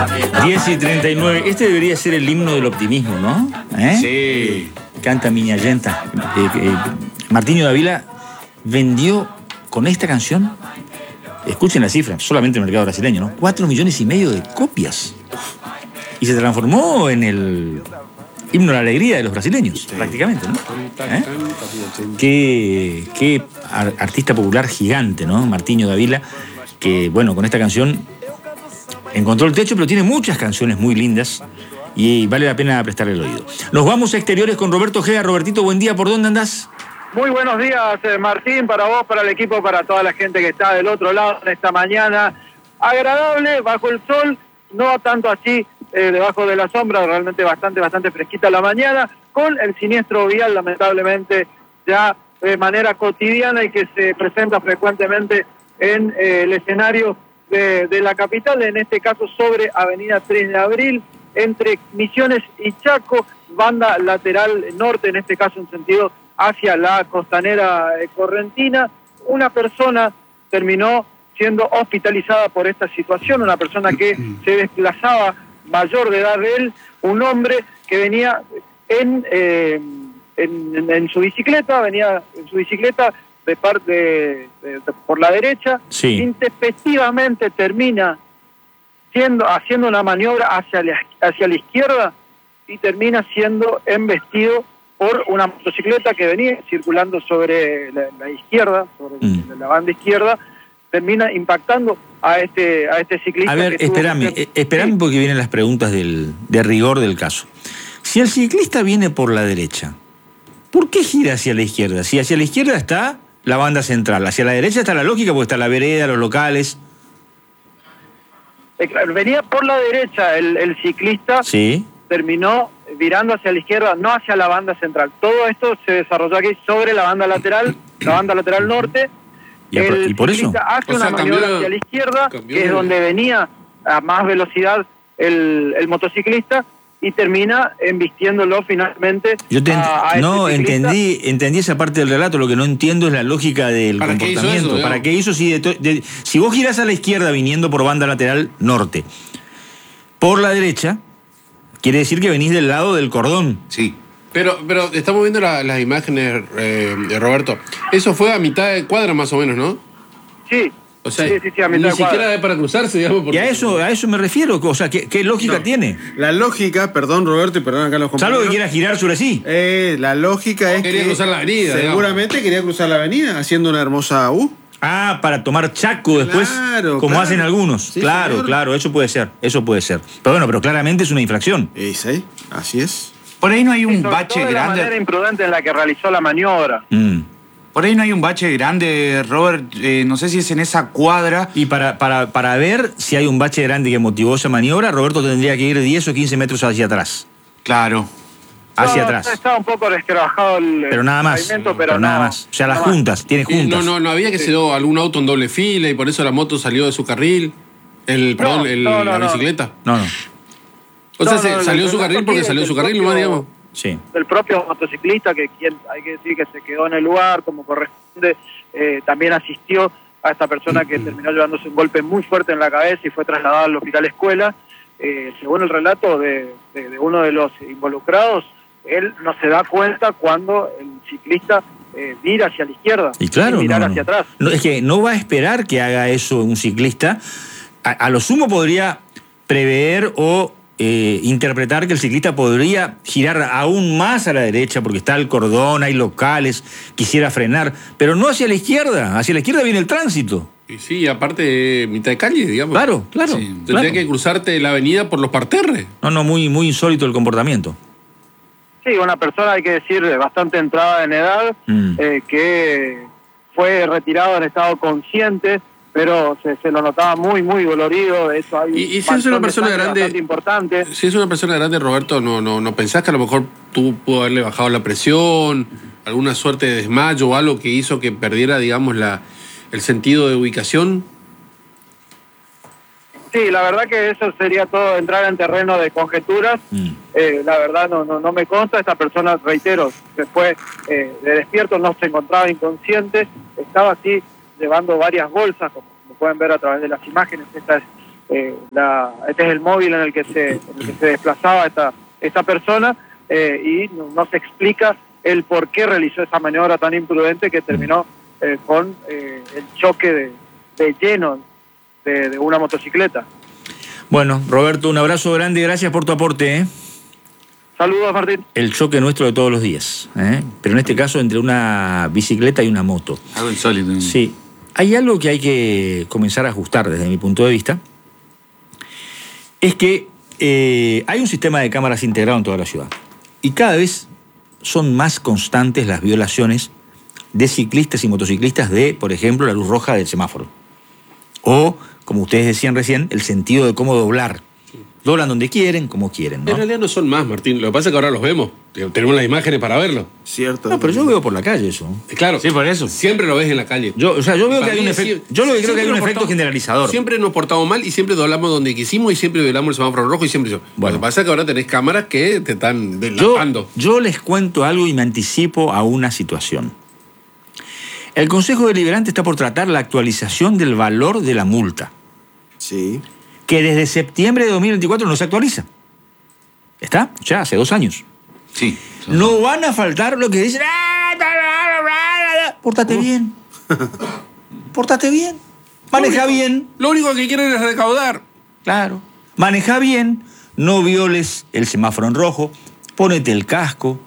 10:39. Este debería ser el himno del optimismo, ¿no? Sí. Canta Miña Yenta. Martinho Dávila vendió con esta canción, escuchen la cifra, solamente en el mercado brasileño, ¿no? 4,5 millones de copias. Y se transformó en el himno de la alegría de los brasileños, prácticamente, ¿no? Qué artista popular gigante, ¿no? Martinho Dávila, que, bueno, con esta canción encontró el techo, pero tiene muchas canciones muy lindas y vale la pena prestarle el oído. Nos vamos a exteriores con Roberto Ojeda. Robertito, buen día, ¿por dónde andás? Muy buenos días, Martín, para vos, para el equipo, para toda la gente que está del otro lado en esta mañana. Agradable, bajo el sol, no tanto así debajo de la sombra, realmente bastante fresquita la mañana, con el siniestro vial, lamentablemente, ya de manera cotidiana y que se presenta frecuentemente en el escenario de la capital, en este caso sobre Avenida 3 de Abril, entre Misiones y Chaco, banda lateral norte, en este caso en sentido hacia la costanera correntina. Una persona terminó siendo hospitalizada por esta situación, una persona que se desplazaba, mayor de edad de él, un hombre que venía en su bicicleta, por la derecha, sí. Intempestivamente termina haciendo una maniobra hacia la izquierda y termina siendo embestido por una motocicleta que venía circulando sobre la izquierda, sobre la banda izquierda, termina impactando a este ciclista. A ver, espérame porque vienen las preguntas de rigor del caso. Si el ciclista viene por la derecha, ¿por qué gira hacia la izquierda? Si hacia la izquierda está la banda central, hacia la derecha está la lógica porque está la vereda, los locales. Venía por la derecha el ciclista, sí. Terminó virando hacia la izquierda, no hacia la banda central. Todo esto se desarrolló aquí sobre la banda lateral norte. ¿Y por eso? Hace una maniobra hacia la izquierda, que es donde venía a más velocidad el motociclista, y termina embistiéndolo finalmente. Yo entendí esa parte del relato. Lo que no entiendo es la lógica del comportamiento. ¿Para qué hizo? Si vos girás a la izquierda viniendo por banda lateral norte, por la derecha, quiere decir que venís del lado del cordón. Sí. Pero estamos viendo las imágenes, Roberto. Eso fue a mitad de cuadra más o menos, ¿no? Sí. O sea, sí, a mitad ni siquiera es para cruzarse, digamos. Y a eso me refiero. O sea, ¿qué lógica tiene? La lógica, perdón Roberto y perdón acá los compañeros. Salvo que quiera girar sobre sí. La lógica es quería cruzar la avenida. Seguramente quería cruzar la avenida haciendo una hermosa U. Ah, para tomar Chaco después, como hacen algunos. Sí, claro, eso puede ser. Pero claramente es una infracción. Sí, así es. Por ahí no hay un bache grande. La manera imprudente en la que realizó la maniobra. Por ahí no hay un bache grande, Robert, no sé si es en esa cuadra. Y para ver si hay un bache grande que motivó esa maniobra, Roberto tendría que ir 10 o 15 metros hacia atrás. Claro. Hacia atrás. Está un poco resquebrajado pero nada más. Pero nada más. O sea, las juntas, tiene juntas. No había que se dio algún auto en doble fila y por eso la moto salió de su carril. La bicicleta. No. O sea, salió de su carril porque salió de su carril, nomás, digamos. Sí. El propio motociclista, hay que decir que se quedó en el lugar como corresponde, también asistió a esta persona que terminó llevándose un golpe muy fuerte en la cabeza y fue trasladada al hospital escuela. Según el relato de uno de los involucrados, él no se da cuenta cuando el ciclista vira hacia la izquierda y claro, mirar hacia atrás. No, es que no va a esperar que haga eso un ciclista. A lo sumo podría prever o interpretar que el ciclista podría girar aún más a la derecha porque está el cordón, hay locales, quisiera frenar, pero no hacia la izquierda. Hacia la izquierda viene el tránsito. Y sí, aparte mitad de calle, digamos. Claro. Sí, tendría que cruzarte la avenida por los parterres. No, muy insólito el comportamiento. Sí, una persona, hay que decir, bastante entrada en edad, que fue retirado en estado consciente, pero se lo notaba muy dolorido. Eso hay y si es una persona grande, importante. Si es una persona grande, Roberto, no pensás que a lo mejor tú pudo haberle bajado la presión, alguna suerte de desmayo o algo que hizo que perdiera, digamos, el sentido de ubicación. Sí, la verdad que eso sería todo entrar en terreno de conjeturas. La verdad no me consta. Esta persona, reitero, se fue de despierto, no se encontraba inconsciente, estaba así llevando varias bolsas, como pueden ver a través de las imágenes. Esta es este es el móvil en el que se desplazaba esta persona, y no se explica el por qué realizó esa maniobra tan imprudente que terminó con el choque de lleno de una motocicleta. Bueno, Roberto, un abrazo grande y gracias por tu aporte, ¿eh? Saludos, Martín. El choque nuestro de todos los días, ¿eh? Pero en este caso entre una bicicleta y una moto. Algo insólito. Sí. Hay algo que hay que comenzar a ajustar desde mi punto de vista. Es que hay un sistema de cámaras integrado en toda la ciudad. Y cada vez son más constantes las violaciones de ciclistas y motociclistas de, por ejemplo, la luz roja del semáforo. O, como ustedes decían recién, el sentido de cómo doblar. Doblan donde quieren, como quieren, ¿no? En realidad no son más, Martín. Lo que pasa es que ahora los vemos. Tenemos las imágenes para verlo. Cierto. No, pero yo veo por la calle eso. Claro. Sí, por eso. Siempre lo ves en la calle. Yo veo que hay un mí, efecto. sí, Yo lo que creo que hay un siempre nos efecto portamos- generalizador. Siempre nos portamos mal y siempre doblamos donde quisimos y siempre violamos el semáforo rojo y siempre eso. Bueno. Lo que pasa es que ahora tenés cámaras que te están delatando. Yo les cuento algo y me anticipo a una situación. El Consejo Deliberante está por tratar la actualización del valor de la multa, Sí. que desde septiembre de 2024 no se actualiza. ¿Está? Ya hace 2 años. Sí. No van a faltar lo que dicen. Pórtate bien. Pórtate bien. Maneja bien. Lo único que quieren es recaudar. Claro. Maneja bien. No violes el semáforo en rojo. Pónete el casco.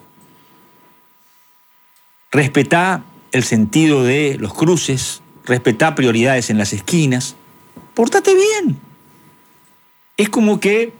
Respetá el sentido de los cruces. Respetá prioridades en las esquinas. Pórtate bien. Es como que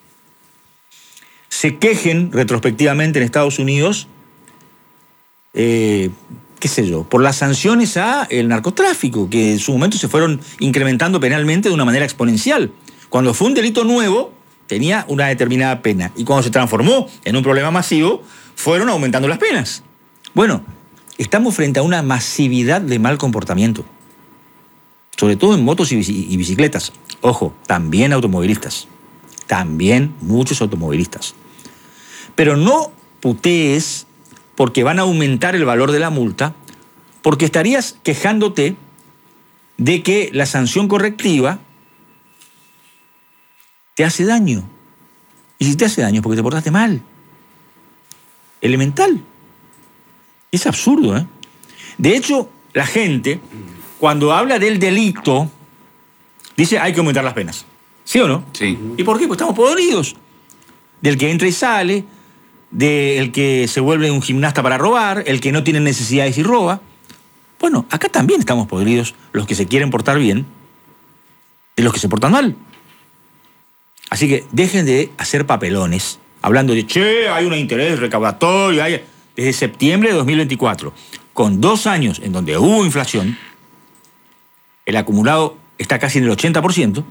se quejen retrospectivamente en Estados Unidos, qué sé yo, por las sanciones a el narcotráfico, que en su momento se fueron incrementando penalmente de una manera exponencial. Cuando fue un delito nuevo, tenía una determinada pena. Y cuando se transformó en un problema masivo, fueron aumentando las penas. Bueno, estamos frente a una masividad de mal comportamiento. Sobre todo en motos y bicicletas. Ojo, también automovilistas. También muchos automovilistas. Pero no putees porque van a aumentar el valor de la multa, porque estarías quejándote de que la sanción correctiva te hace daño. Y si te hace daño es porque te portaste mal. Elemental. Es absurdo, ¿eh? De hecho, la gente, cuando habla del delito, dice hay que aumentar las penas. ¿Sí o no? Sí. ¿Y por qué? Pues estamos podridos. Del que entra y sale, del que se vuelve un gimnasta para robar, el que no tiene necesidades y roba. Bueno, acá también estamos podridos los que se quieren portar bien de los que se portan mal. Así que dejen de hacer papelones hablando de, che, hay un interés recaudatorio. Desde septiembre de 2024, con 2 años en donde hubo inflación, el acumulado está casi en el 80%,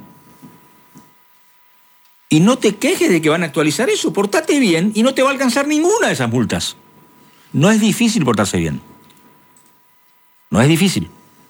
y no te quejes de que van a actualizar eso. Portate bien y no te va a alcanzar ninguna de esas multas. No es difícil portarse bien. No es difícil.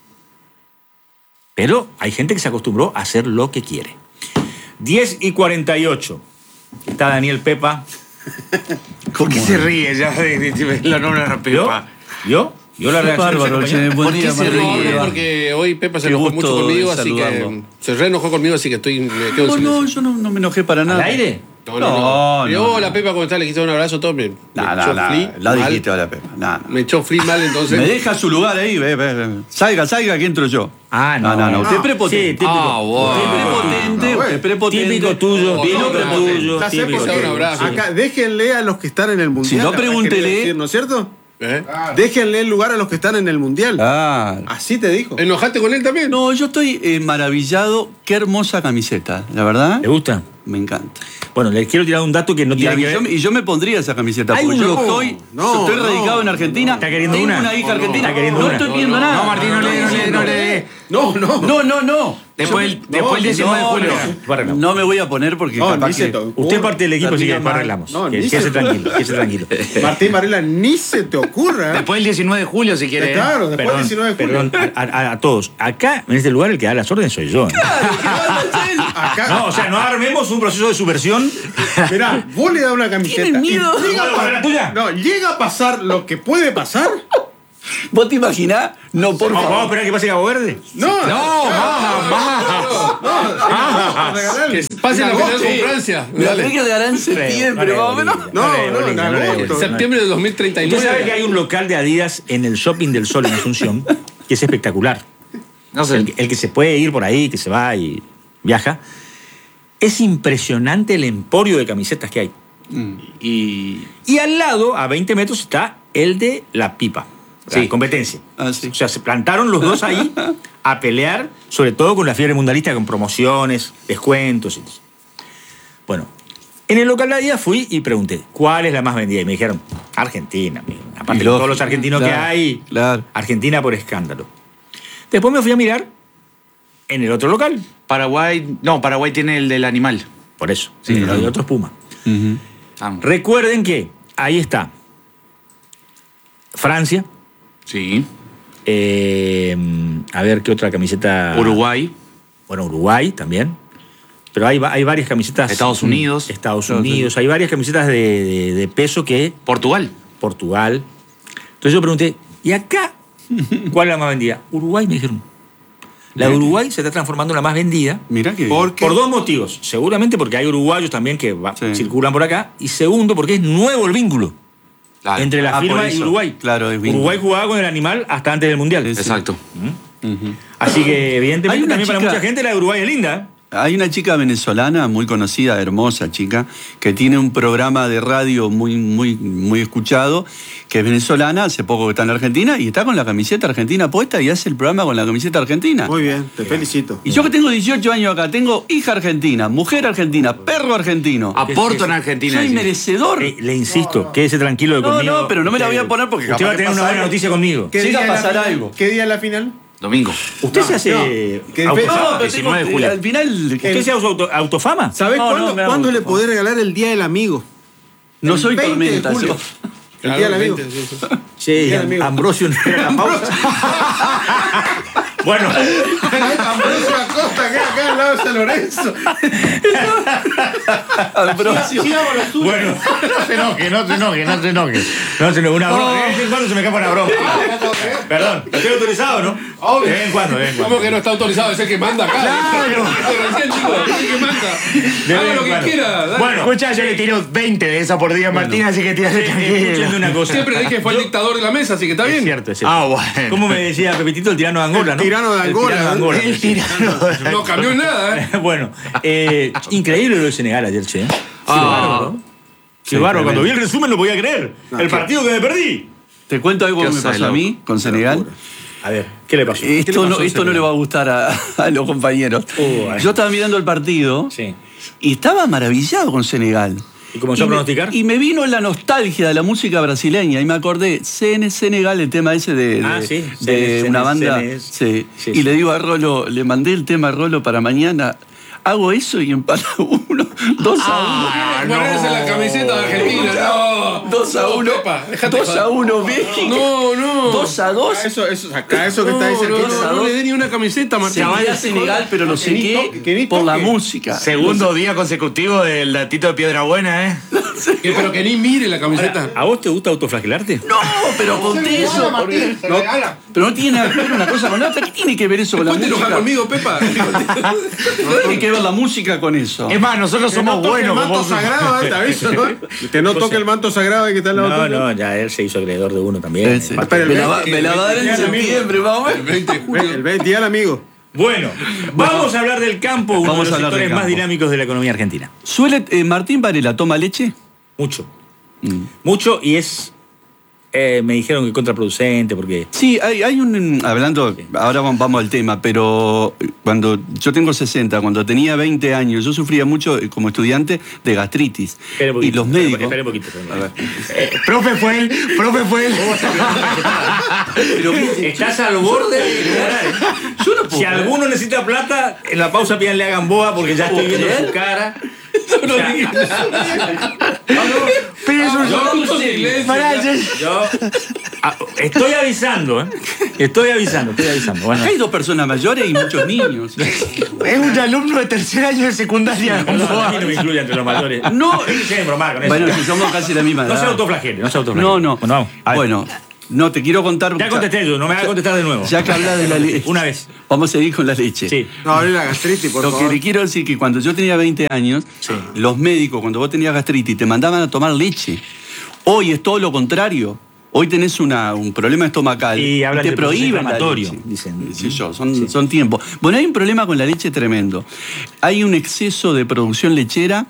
Pero hay gente que se acostumbró a hacer lo que quiere. 10:48. Está Daniel Pepa. ¿Por qué se ríe ya de lo nombra a Pepa? ¿Yo la reacción. Bárbaro, che, buen ¿Por día, qué se Martín. ríe? Porque hoy Pepa se Qué enojó gusto mucho conmigo, de así saludarlo. que se reenojó conmigo, así que me quedo en No, silencio. yo no me enojé para ¿Al nada. aire? No, Y no. hola Pepa, ¿cómo estás? Le quise dar un abrazo, todo. Me No, echó no, free la mal. dijiste ahora, Pepa. No, no. Me echó free mal, entonces. Me deja su lugar ahí, ve. Salga, que entro yo. Ah, no. No, usted es prepotente. Sí, típico. Usted es prepotente. Típico tuyo, Típico tuyo. Ya sé, típico porque un abrazo. acá, déjenle a los que están en el mundial. Si no, la verdad pregúntele. quería decir, ¿no es cierto? ¿Eh? Déjenle el lugar a los que están en el mundial. Ah. Así te dijo. ¿Enojaste con él también? No, yo estoy maravillado. Qué hermosa camiseta. La verdad, ¿Le gusta? me encanta. Bueno, les quiero tirar un dato que no tiene que ver. Y yo me pondría esa camiseta. Hay Porque un yo loco. estoy radicado en Argentina. ¿Está queriendo tengo una? hija argentina. ¿Está queriendo no una? estoy pidiendo nada. No, Martín, no le. No. Después el 19 de julio. No me voy a poner porque No, capaz ni se que... te ocurra. Usted parte del equipo, así que Termina después mal. arreglamos. No, ni Quédese se- tranquilo, quédese tranquilo. Martín Varela, ni se te ocurra. Después el 19 de julio, si quiere. Claro, después del 19 de julio. Perdón a todos. Acá, en este lugar, el que da las órdenes soy yo. ¿eh? Acá, No, o sea, no armemos un proceso de subversión. mirá, vos le das una camiseta. ¿Tienen miedo? y llega a ¿Puedo poner la tuya? No, llega a pasar lo que puede pasar. ¿Vos te imaginás? No, por Vamos a favor. esperar que pase Cabo Verde. No, Que pase la final con Francia. Me la tenés que regalar en septiembre, más o menos. No, en agosto. Septiembre de 2039. Usted sabe que hay un local de Adidas en el Shopping del Sol en Asunción que es espectacular. No sé. El que se puede ir por ahí, que se va y viaja. Es impresionante el emporio de camisetas que hay. Y al lado, a 20 metros, está el de la pipa. La competencia. Ah, sí. O sea, se plantaron los dos ahí a pelear, sobre todo con la fiebre mundialista, con promociones, descuentos y todo. Bueno, en el local de Adidas fui y pregunté, ¿cuál es la más vendida? Y me dijeron, Argentina. Aparte de todos los argentinos que hay, Argentina por escándalo. Después me fui a mirar en el otro local. Paraguay tiene el del animal. Por eso, sí, pero hay otros Puma. Ah, Recuerden que ahí está Francia. sí. A ver qué otra camiseta. Uruguay. Bueno, Uruguay también. Pero hay varias camisetas. Estados Unidos. Estados Unidos. Hay varias camisetas de peso que. Portugal. Portugal. Entonces yo pregunté, ¿y acá cuál es la más vendida? Uruguay, me dijeron. La de Uruguay se está transformando en la más vendida. Mirá que. Por dos motivos. Seguramente porque hay uruguayos también que circulan por acá. Y segundo, porque es nuevo el vínculo Claro. entre la por firma y eso. Uruguay. Claro, es vínculo. Uruguay jugaba con el animal hasta antes del Mundial. Exacto. Así que, evidentemente, Hay una también para chica- mucha gente la de Uruguay es linda. ¿Eh? Hay una chica venezolana muy conocida, hermosa chica, que tiene un programa de radio muy escuchado, que es venezolana, hace poco que está en la Argentina, y está con la camiseta argentina puesta y hace el programa con la camiseta argentina. Muy bien, te felicito. Y yo que tengo 18 años acá, tengo hija argentina, mujer argentina, perro argentino. Aporto en Argentina. Soy dice. merecedor. Le insisto, quédese tranquilo de No, conmigo. no, pero no me la voy a poner porque Usted va a capaz tener que una pasa buena algo. noticia conmigo. ¿Qué Llega día a es la pasar final? algo. ¿Qué día es la final? Domingo. ¿Usted se hace Que autofama? No, pero 19 de tengo- julio. al final ¿Usted se hace autofama? ¿Sabés No, cuándo, no, me da cuándo gusto. le podés regalar el Día del Amigo? no El soy 20 de tormenta. julio. yo- El Día del Amigo. Sí, Bien, amigo. Ambrosio no era la pausa. Bueno, Ambrosio Acosta, que acá al lado de San Lorenzo. Ambrosio. bueno. No se enoje. Una broma. De vez en cuando se me escapa una broma. Perdón, ¿estoy autorizado o no? De vez en cuando. ¿Cómo que no está autorizado? Es el que manda acá. Claro. Recién, chico, es el que manda. De Haga vez lo en que cuando. quiera. dale. Bueno, Escucha, yo le tiro 20 de esa por día a Martín, así que tírate escuchando una cosa. Siempre dije que fue el dictador de la mesa, así que está Es bien. cierto, es cierto. Ah, bueno. ¿Cómo me decía Pepitito, el tirano de Angola, no? El tirano de Angola. El tirano de Angola. No cambió en nada, ¿eh? Bueno, increíble lo de Senegal ayer, che. Qué bárbaro. Cuando vi el resumen no podía creer. El partido que me perdí. Te cuento algo ¿Qué que me hace, pasó a loco? mí con Senegal. A ver, ¿qué le pasó? ¿Qué le Esto pasó no, a esto no Senegal? le va a gustar a los compañeros. Ay. Yo estaba mirando el partido Sí. y estaba maravillado con Senegal. ¿Y comenzó a pronosticar? Y me vino la nostalgia de la música brasileña y me acordé, Senegal, el tema ese de Sí. una banda. Sí. Sí, Y sí. le digo a Rolo, le mandé el tema a Rolo para mañana. Hago eso y empata 1, 2-1. Ponerse la camiseta de Argentina. No. 2-1. Pepa, déjate 2-1 México. No, no. 2-2. Acá eso que está ahí No, cerquita. no le dé ni una camiseta, Martín. Seguía Senegal, pero lo sequé que ni por la toque. música. Segundo día consecutivo del datito de Piedrabuena, ¿eh? Pero que ni mire la camiseta. ¿A vos te gusta autoflagelarte? No, pero conté eso. porque- no, pero no tiene nada que ver una cosa con la otra. ¿Qué tiene que ver eso con la Después te música? enojas conmigo, Pepa. No tiene que ver la música con eso. Es más, nosotros Que no somos toque el buenos. manto como- sagrado, te aviso, ¿no? Que no toque el manto sagrado que está al lado No, tuyo. no, ya él se hizo acreedor de uno también. Sí. Pero Me la va a dar en el septiembre, vamos a El ver. 20 de julio. El 20 Día del Amigo. Bueno, vamos a hablar del campo, uno Vamos de a los hablar del sectores más campo. dinámicos de la economía argentina. ¿Suele Martín Varela toma leche? Mucho. Mucho y es... me dijeron que contraproducente porque... Sí, hay un... Hablando, ahora vamos al tema, pero cuando yo tengo 60, cuando tenía 20 años, yo sufría mucho como estudiante de gastritis. Espere un Y poquito, los médicos... espere un poquito. A ver. Profe fue él. Pero, Estás al borde de llorar, ¿eh? yo no puedo Si creer. alguno necesita plata, en la pausa pídanle a Gamboa porque ya estoy viendo su cara. No digas Pero eso No, no, iglesia. Pará, Yo estoy avisando, ¿eh? Estoy avisando. Bueno, Acá hay 2 personas mayores y muchos niños. es un alumno de tercer año de secundaria. perdón, a mí no me incluye entre los mayores. No. Déjense de bromar con eso. Bueno, si somos casi la misma No edad. se autoflagele, no se autoflagele. No, no. Bueno, vamos. A ver. Bueno, No, te quiero contar... Ya contesté yo, no me hagas contestar de nuevo. Ya que hablas de la leche. Una vez. Vamos a seguir con la leche. Sí. No, hable la gastritis, por Lo favor. que le quiero decir es que cuando yo tenía 20 años, los médicos, cuando vos tenías gastritis, te mandaban a tomar leche. Hoy es todo lo contrario. Hoy tenés un problema estomacal Y hablan te de proceso prohíben la inflamatorio, leche. dicen. Sí, son tiempos. Bueno, hay un problema con la leche tremendo. Hay un exceso de producción lechera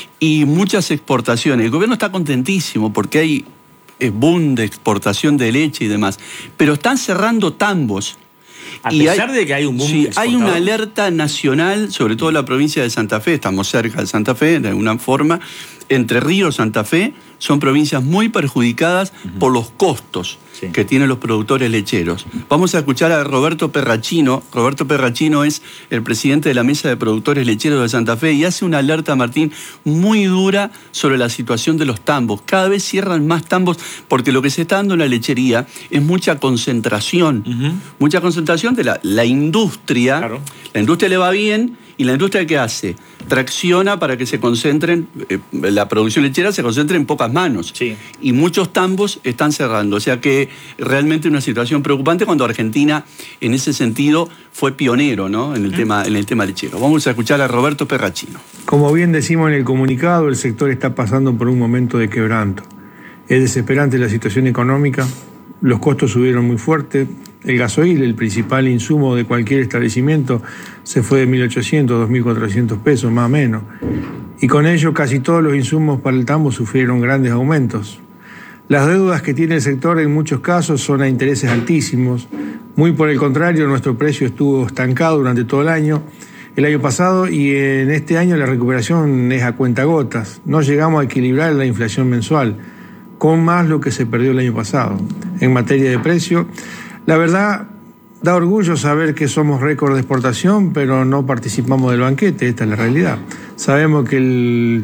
y muchas exportaciones. El gobierno está contentísimo porque hay boom de exportación de leche y demás. Pero están cerrando tambos. A pesar de que hay un boom Sí, hay exportador. una alerta nacional, sobre todo en la provincia de Santa Fe, estamos cerca de Santa Fe, de alguna forma. Entre Ríos y Santa Fe son provincias muy perjudicadas por los costos que tienen los productores lecheros. Vamos a escuchar a Roberto Perrachino. Roberto Perrachino es el presidente de la Mesa de Productores Lecheros de Santa Fe y hace una alerta, Martín, muy dura sobre la situación de los tambos. Cada vez cierran más tambos porque lo que se está dando en la lechería es mucha concentración. Mucha concentración de la industria. Claro. La industria le va bien y la industria ¿qué hace? Tracciona para que se concentren, la producción lechera se concentre en pocas manos. Sí. Y muchos tambos están cerrando. O sea que realmente una situación preocupante cuando Argentina, en ese sentido, fue pionero, ¿no? en el tema lechero. Vamos a escuchar a Roberto Perrachino. Como bien decimos en el comunicado, el sector está pasando por un momento de quebranto. Es desesperante la situación económica, los costos subieron muy fuerte, el gasoil, el principal insumo de cualquier establecimiento, se fue de 1.800, 2.400 pesos, más o menos. Y con ello casi todos los insumos para el tambo sufrieron grandes aumentos. Las deudas que tiene el sector en muchos casos son a intereses altísimos. Muy por el contrario, nuestro precio estuvo estancado durante todo el año pasado, y en este año la recuperación es a cuentagotas. No llegamos a equilibrar la inflación mensual, con más lo que se perdió el año pasado. En materia de precio, la verdad, da orgullo saber que somos récord de exportación, pero no participamos del banquete, esta es la realidad. Sabemos que el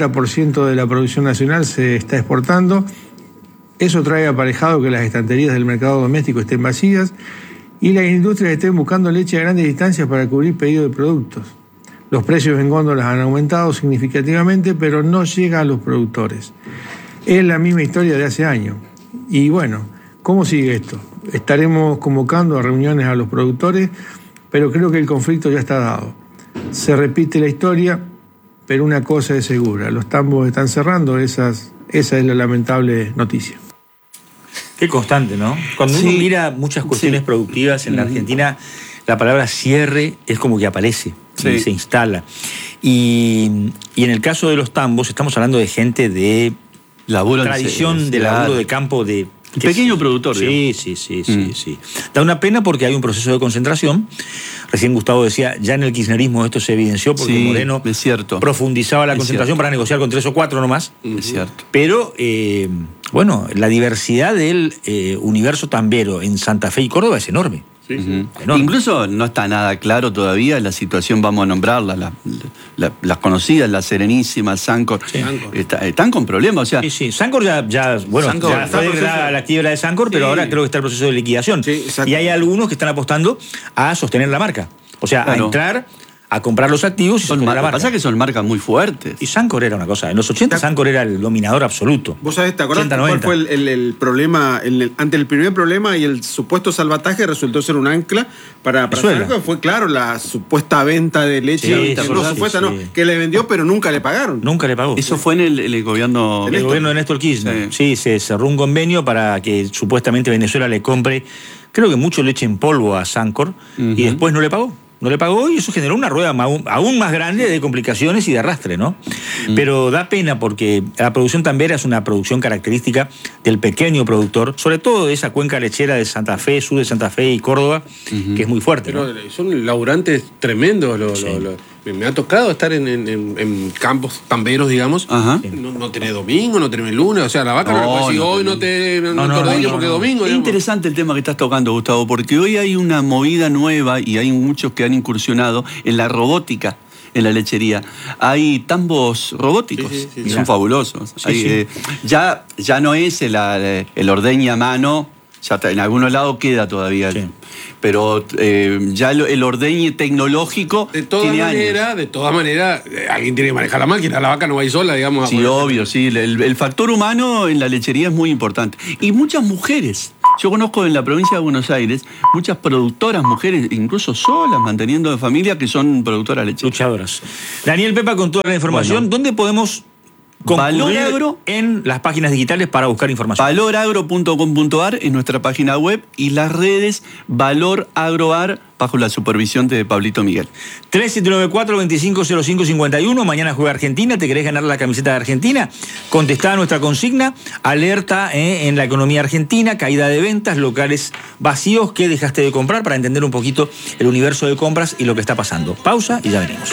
40% de la producción nacional se está exportando. Eso trae aparejado que las estanterías del mercado doméstico estén vacías y las industrias estén buscando leche a grandes distancias para cubrir pedidos de productos. Los precios en góndolas han aumentado significativamente, pero no llega a los productores. Es la misma historia de hace años. Y bueno, ¿cómo sigue esto? Estaremos convocando a reuniones a los productores, pero creo que el conflicto ya está dado. Se repite la historia, pero una cosa es segura, los tambos están cerrando, esa es la lamentable noticia. Qué constante, ¿no? Cuando uno mira muchas cuestiones productivas en la Argentina, la palabra cierre es como que aparece, y se instala. Y en el caso de los tambos, estamos hablando de gente de laburo tradición, de laburo de campo, de... Pequeño productor. Sí. Da una pena porque hay un proceso de concentración. Recién Gustavo decía, ya en el kirchnerismo esto se evidenció porque Moreno profundizaba la concentración para negociar con 3 o 4 nomás. Es cierto. Pero, bueno, la diversidad del universo tambero en Santa Fe y Córdoba es enorme. Enorme. Incluso no está nada claro todavía la situación, vamos a nombrarlas, las conocidas, la Serenísima, Sancor, están con problemas. O sea, Sancor ya fue declarada la quiebra de Sancor, pero ahora creo que está el proceso de liquidación. Y hay algunos que están apostando a sostener la marca. O sea, a entrar, a comprar los activos y sostener la marca. Pasa que son marcas muy fuertes. Y Sancor era una cosa. En los 80 Sancor era el dominador absoluto. ¿Vos sabés, te acordás 80, cuál fue el problema? Ante el primer problema y el supuesto salvataje resultó ser un ancla para Sancor. Fue claro la supuesta venta de leche. Que le vendió, pero nunca le pagaron. Nunca le pagó. Eso fue en el gobierno... El gobierno de Néstor Kirchner. Sí, se cerró un convenio para que supuestamente Venezuela le compre, creo que mucho leche en polvo a Sancor, y después no le pagó. No le pagó y eso generó una rueda aún más grande de complicaciones y de arrastre, ¿no? Pero da pena porque la producción tambera es una producción característica del pequeño productor, sobre todo de esa cuenca lechera de Santa Fe, sur de Santa Fe y Córdoba, que es muy fuerte, ¿no? Pero son laburantes tremendos. Me ha tocado estar en campos tamberos, digamos. No tenés domingo, no tenés lunes. O sea, la vaca no puede decir hoy no te ordeño porque es domingo. Es interesante el tema que estás tocando, Gustavo, porque hoy hay una movida nueva y hay muchos que han incursionado en la robótica en la lechería. Hay tambos robóticos y son fabulosos. Ya no es el ordeña a mano, ya en algunos lados queda todavía. Pero ya el ordeñe tecnológico de todas maneras, alguien tiene que manejar la máquina, la vaca no va a ir sola, digamos. Sí, obvio, sí. El factor humano en la lechería es muy importante. Y muchas mujeres Yo conozco en la provincia de Buenos Aires muchas productoras, mujeres, incluso solas, manteniendo de familia, que son productoras lecheras. Luchadoras. Daniel Pepa con toda la información. ¿Dónde podemos concurrir Valoragro en las páginas digitales para buscar información? Valoragro.com.ar es nuestra página web y las redes Valor Agroar bajo la supervisión de Pablito Miguel. 3794-250551. Mañana juega Argentina. ¿Te querés ganar la camiseta de Argentina? Contestá a nuestra consigna. Alerta en la economía argentina, caída de ventas, locales vacíos. ¿Qué dejaste de comprar? Para entender un poquito el universo de compras y lo que está pasando. Pausa y ya venimos.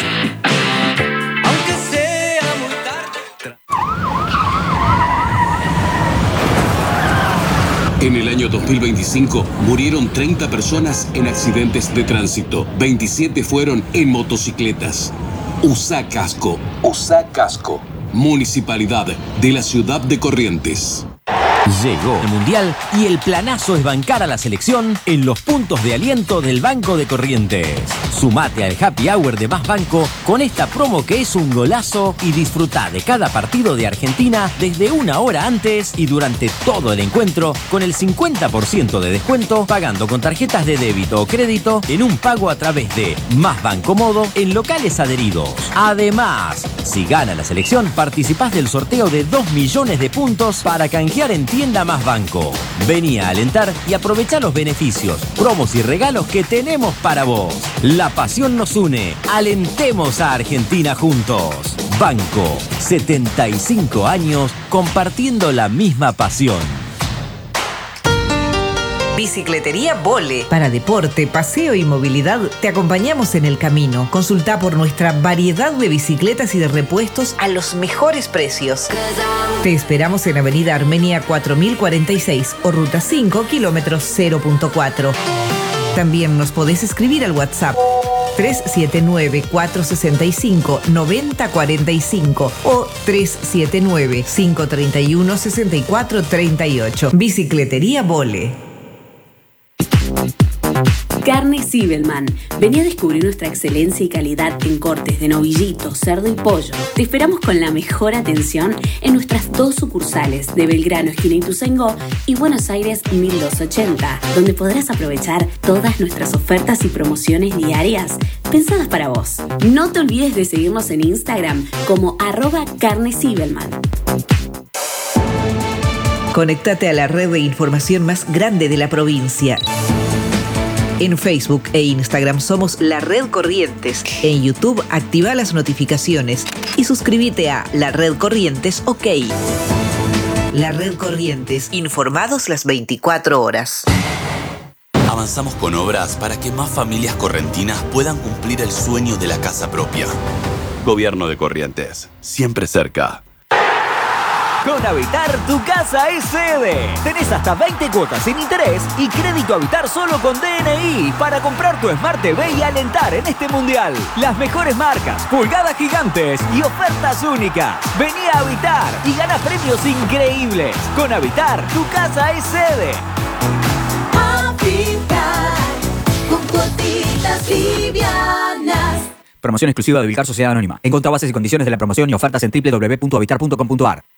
En el año 2025 murieron 30 personas en accidentes de tránsito. 27 fueron en motocicletas. Usá casco. Usá casco. Municipalidad de la ciudad de Corrientes. Llegó el Mundial y el planazo es bancar a la selección en los puntos de aliento del Banco de Corrientes. Sumate al Happy Hour de Más Banco con esta promo que es un golazo y disfruta de cada partido de Argentina desde 1 hora antes y durante todo el encuentro con el 50% de descuento pagando con tarjetas de débito o crédito en un pago a través de Más Banco Modo en locales adheridos. Además, si gana la selección, participás del sorteo de 2 millones de puntos para canjear en Tienda Más Banco. Vení a alentar y aprovechá los beneficios, promos y regalos que tenemos para vos. La pasión nos une. Alentemos a Argentina juntos. Banco, 75 años compartiendo la misma pasión. Bicicletería Vole. Para deporte, paseo y movilidad, te acompañamos en el camino. Consulta por nuestra variedad de bicicletas y de repuestos a los mejores precios. Te esperamos en Avenida Armenia 4046 o Ruta 5, kilómetros 0.4. También nos podés escribir al WhatsApp 379-465-9045 o 379-531-6438. Bicicletería Vole. Carne Zibelman. Vení a descubrir nuestra excelencia y calidad en cortes de novillito, cerdo y pollo. Te esperamos con la mejor atención en nuestras 2 sucursales de Belgrano, esquina Ituzaingó, y Buenos Aires 1280, donde podrás aprovechar todas nuestras ofertas y promociones diarias pensadas para vos. No te olvides de seguirnos en Instagram como @carnezibelman. Conéctate a la red de información más grande de la provincia. En Facebook e Instagram somos La Red Corrientes. En YouTube activa las notificaciones y suscríbete a La Red Corrientes OK. La Red Corrientes, informados las 24 horas. Avanzamos con obras para que más familias correntinas puedan cumplir el sueño de la casa propia. Gobierno de Corrientes, siempre cerca. Con Habitar, tu casa es sede. Tenés hasta 20 cuotas sin interés y crédito Habitar solo con DNI para comprar tu Smart TV y alentar en este mundial. Las mejores marcas, pulgadas gigantes y ofertas únicas. Vení a Habitar y gana premios increíbles. Con Habitar, tu casa es sede. Habitar, con cuotitas livianas. Promoción exclusiva de Ubicar Sociedad Anónima. Encontrá bases y condiciones de la promoción y ofertas en www.habitar.com.ar.